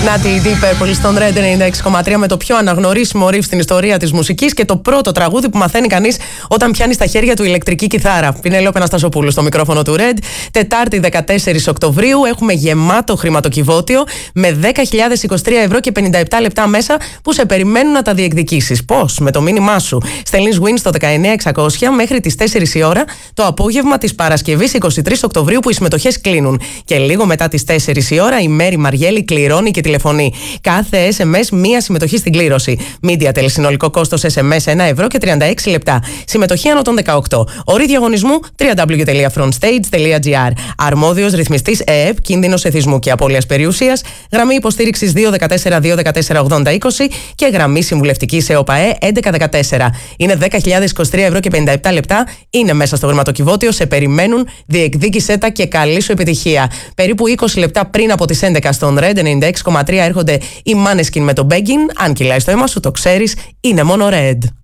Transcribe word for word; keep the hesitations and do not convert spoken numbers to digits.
Νάτι η Deep Purple στον Red ενενήντα έξι κόμμα τρία με το πιο αναγνωρίσιμο ριφ στην ιστορία της μουσικής και το πρώτο τραγούδι που μαθαίνει κανείς όταν πιάνει στα χέρια του ηλεκτρική κιθάρα. Πινελόπη Αναστασοπούλου στο μικρόφωνο του Red. Τετάρτη δεκατέσσερις Οκτωβρίου έχουμε γεμάτο χρηματοκιβώτιο με δέκα χιλιάδες είκοσι τρία ευρώ και πενήντα επτά λεπτά μέσα που σε περιμένουν να τα διεκδικήσεις. Πώς? Με το μήνυμά σου. Στέλνεις win στο δεκαεννιά εξακόσια μέχρι τις τέσσερις η ώρα το απόγευμα της Παρασκευής εικοστή τρίτη Οκτωβρίου που οι συμμετοχές κλείνουν. Και λίγο μετά τις τέσσερις η ώρα η Μέρη Μαριέλη κληρώνει και τηλεφωνεί. Κάθε ες εμ ες μία συμμετοχή στην κλήρωση. MediaTel συνολικό κόστος ες εμ ες ένα ευρώ και τριάντα έξι λεπτά. Συμμετοχή άνω των δεκαοκτώ. Όροι διαγωνισμού double-u double-u double-u τελεία frontstage τελεία gr. Αρμόδιος ρυθμιστής ΕΕΠ, κίνδυνος εθισμού και απώλειας περιουσίας. Γραμμή υποστήριξης δύο δεκατέσσερα δύο δεκατέσσερα ογδόντα είκοσι και γραμμή συμβουλευτικής ΕΟΠΑΕ έντεκα δεκατέσσερα. Είναι δέκα χιλιάδες είκοσι τρία ευρώ και πενήντα επτά λεπτά. Είναι μέσα στο χρηματοκιβώτιο, σε περιμένουν, διεκδίκησέ τα και καλή σου επιτυχία. Περίπου είκοσι λεπτά πριν από τις έντεκα στον Red ενενήντα έξι κόμμα τρία έρχονται οι Måneskin με το Beggin. Αν κυλάει στο αίμα σου, το ξέρεις, είναι μόνο Red.